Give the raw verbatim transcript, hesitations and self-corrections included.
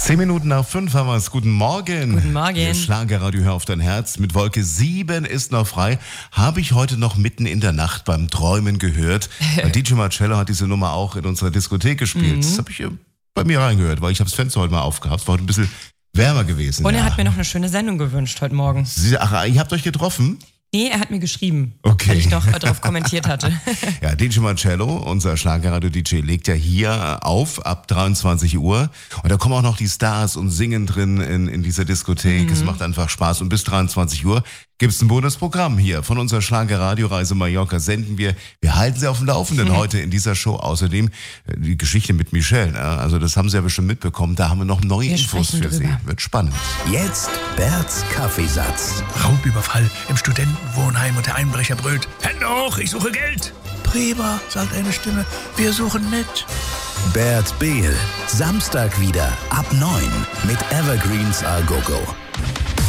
Zehn Minuten nach fünf haben wir es. Guten Morgen. Guten Morgen. Ihr Schlagerradio, hör auf dein Herz. Mit Wolke sieben ist noch frei. Habe ich heute noch mitten in der Nacht beim Träumen gehört. D J Marcello hat diese Nummer auch in unserer Diskothek gespielt. Mhm. Das habe ich bei mir reingehört, weil ich habe das Fenster heute mal aufgehabt. Es war heute ein bisschen wärmer gewesen. Und er ja. hat mir noch eine schöne Sendung gewünscht heute Morgen. Sie, ach, ihr habt euch getroffen? Nee, er hat mir geschrieben, okay. weil ich noch darauf kommentiert hatte. Ja, D J Marcello, unser Schlagerradio-D J, legt ja hier auf ab dreiundzwanzig Uhr. Und da kommen auch noch die Stars und singen drin in, in dieser Diskothek. Mhm. Es macht einfach Spaß. Und bis dreiundzwanzig Uhr gibt's ein Bonusprogramm hier. Von unserer Schlagerradio-Reise Mallorca senden wir. Wir halten Sie auf dem Laufenden mhm. heute in dieser Show. Außerdem die Geschichte mit Michelle. Also das haben Sie ja bestimmt mitbekommen. Da haben wir noch neue wir Infos für drüber. Sie. Wird spannend. Jetzt Berts Kaffeesatz. Raubüberfall im Studentenwohnheim und der Einbrecher brüllt: Hände hoch, ich suche Geld. Prima, sagt eine Stimme, wir suchen mit. Bert Behl, Samstag wieder ab neun mit Evergreens A Go Go.